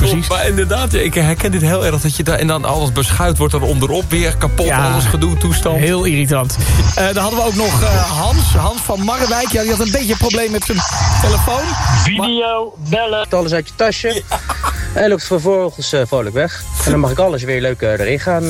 precies. Maar inderdaad, ik herken dit heel erg. Dat je daar, en dan alles beschuit wordt er onderop weer kapot. Ja, alles gedoe, toestand. Heel irritant. Dan hadden we ook nog Hans van Marrewijk. Ja, die had een beetje een probleem met zijn telefoon. Video, bellen. Alles uit je tasje. En loopt vervolgens vrolijk weg. En dan mag ik alles weer leuk erin gaan.